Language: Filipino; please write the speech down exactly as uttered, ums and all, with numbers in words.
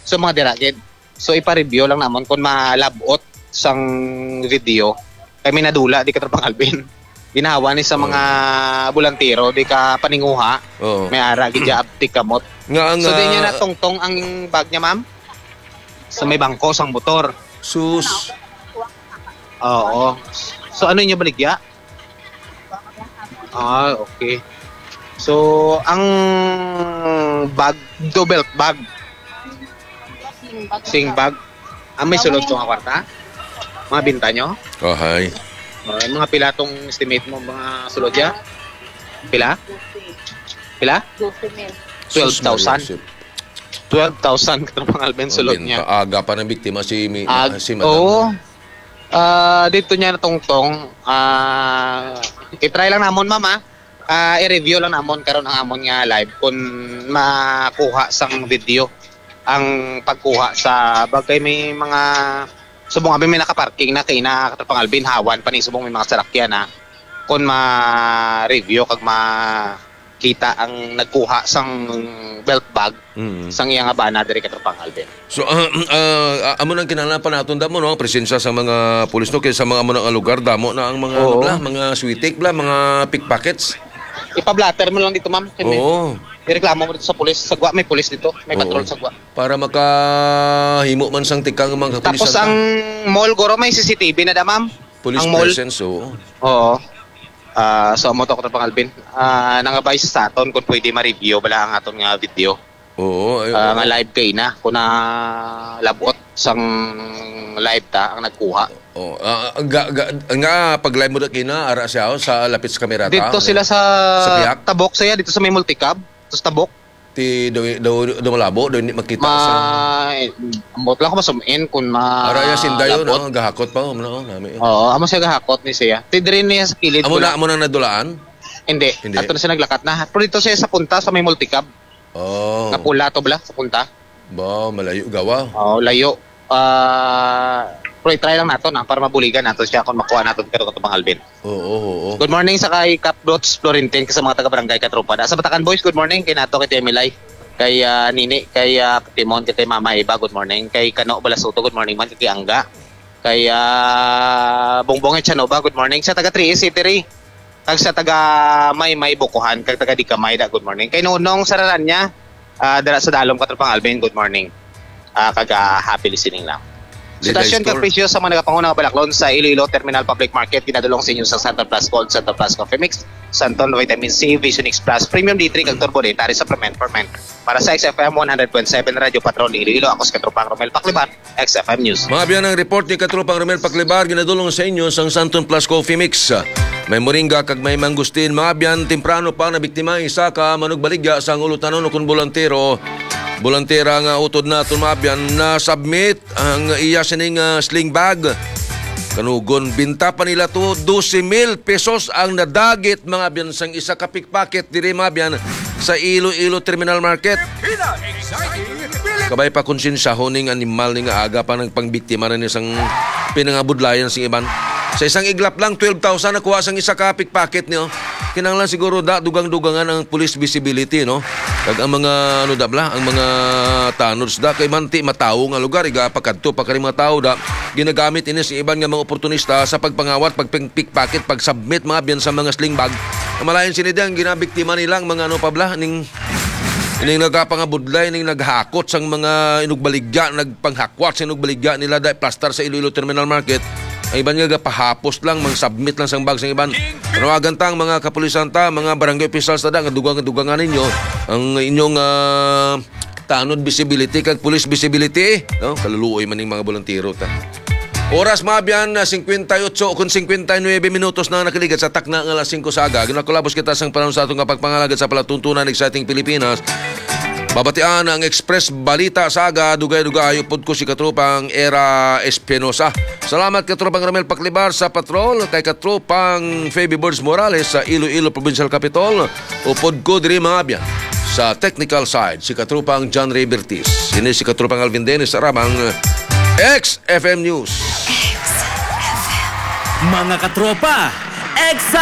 So mga diragid. So ipa-review lang namon kung malabot sang video. Kami nadula di ka Katropang Alvin. Ginawa ni sa mga oh. bulantero di ka paninguha. Oh. May ara gidya aptik kamot. Nga, nga, so di niya natungtong ang bag niya, ma'am. Sa may bangko sang motor. Sus. Oo. So ano niya baligya? Ah, okay. So ang bag, double bag. Sing bag. Ang may sulod sa kwarta? Mga binta nyo? Oh, hi. Uh, mga pila tong estimate mo mga sulod ya? Pila? Pila? twelve thousand. twelve thousand Katropang Alvin sulod niya. Aga pa ng biktima si, mi, Ag si Madam. Oo. Uh, dito niya natungtong. Uh, i-try lang namon, mama. Uh, i-review lang namon karon ang amon nga live kung makuha sang video ang pagkuha sa bagay may mga subong abi may nakaparking na kay na Katropang Alvin hawan pa ni subong may mga sarakyan na kung ma-review kag makita ang nagkuha sang belt bag mm. sang iya nga bana diri Katropang Alvin. So uh, uh, amo nang kinahanglan naton damo no presensya sa mga pulis no kay sa mga amo nga lugar damo na ang mga ano bla, mga switik bla, mga pickpockets. Ipa-blatter mo lang dito, ma'am. Oo. I-reklamo mo dito sa pulis. Sagwa, may pulis dito. May patrol sagwa. Para makahimo man sang tikang mga kapulisan. Tapos ang mall, goro, may C C T V na da, ma'am. Police ang presence, oo. Oo. Uh, so, amo to Katropang Alvin. Uh, nangabay sa aton kung pwede ma-review bala ang aton nga video. Oo. Ay, uh, nga live kay na. Kung na labot sang live ta ang nagkuha. Oh, uh, nga, nga, nga pag live mo na kina ara siya sa lapit sa kamera ta. Dito sila sa, sa Tabok saya dito sa may multicab, sa Tabok. Ti do do do malabo do hindi makita ma, sa. Ambot lang ko masumin kun ma. Ara ya sindayo no gahakot pa mo no nami. Oo, amo siya gahakot ni siya. Ti diri niya sa kilid. Amo na amo nang nadulaan? Hindi. Hindi. Ato na siya naglakat na. Pero dito siya sa punta sa may multicab. Oh. Kapula to bla sa punta. Ba, malayo gawa. Oo, layo. Ah, uh, pero try lang nato na para mabuligan nato siya kung makuha nato pero Katropang Alvin. Oo, oo, oo. Good morning sa kay Cap Dots Florentine sa mga taga-barangay Katropa. Sa Batacan Boys, good morning kay nato kay Temilay. Kay uh, Nini, kay uh, Timon, kay Mama Eva, good morning. Kay Kano Balasuto, good morning man. Kay Angga. Kay uh, Bongbong Echanova, good morning. Sa taga three E City, kag sa taga May May Bukuhan, kag taga Dikamay da, good morning. Kay Nunong Sararanya, uh, dara sa Dalom Katropang Alvin, good morning. Uh, kag uh, happy listening lang. Sitwasyon Capricious sa mga nagapanguna Balaklon sa Iloilo Terminal Public Market, kinadulong sa inyo sa Santon Plus Gold, Santon Plus Coffee Mix, Santon Vitamin C, Vision X Plus, Premium D three, kag Turbo Dietary Supplement for Men. Para sa X F M one hundred point seven Radio Patrol Iloilo, ako si Katropang Romel Paclibar, X F M News. Mga biyan ang report ni Katropang Romel Paclibar, ginadulong sa inyo sa Santon Plus Coffee Mix. May moringa kag may mangustin. Mga biyan, temprano pa na biktima isa ka manugbaligya sa ulutanon kung bolantero. Bolantera nga utod na ito mabyan na submit ang iya sining uh, sling bag. Kanugon, binta pa nila to twelve mil pesos ang nadagit mga biyan sang isa ka pickpocket diri mabyan sa Iloilo Terminal Market. Kabay pa konsensya honing animal ni nga aga pa ng pangbiktima na isang pinangabudlayan sing iban. Sa isang iglap lang, twelve thousand nakuha sang isa ka pickpocket niyo. Kinanglan siguro da dugang-dugangan ang police visibility, no? Kag ang mga ano da bla, ang mga tanods da kay manti matawo nga lugar iga pagkadto pa kani mga tao da ginagamit ini sa iban nga mga oportunista sa pagpangawat, pagpickpocket, pag-submit mga biyan sa mga sling bag. Malayon sini ang ginabiktima nilang mga ano pa bla ning ining nagapangabudlay ning naghakot sang mga inugbaligya, nagpanghakwat sa inugbaligya nila da plaster sa Iloilo Terminal Market. Ay iban nga pahapos lang, mang-submit lang sang bag sang iban. Panawagan tang mga kapulisan ta, mga barangay officials ta da, nga dugang-dugangan ninyo ang inyong uh, tanod visibility kag police visibility, no? Kaluluoy man ning mga bolantero ta. Oras mabyan na fifty-eight kung fifty-nine minutos na nakaligat sa takna ng alas five sa aga. Ginakulabos kita sang panahon sa atong kapagpangalagad sa palatuntunan ng exciting Pilipinas. Babatian ang Express Balita Saga, dugay-dugay pod ko si Katropang Era Espinosa. Salamat Katropang Romel Paclibar sa patrol, kay Katropang Feby Birds Morales sa Iloilo Provincial Capital, upod ko diri mga sa technical side si Katropang John Ray Bertis. Ini si Katropang Alvin Dennis sa Ramang X F M News. X F M. Mga katropa, X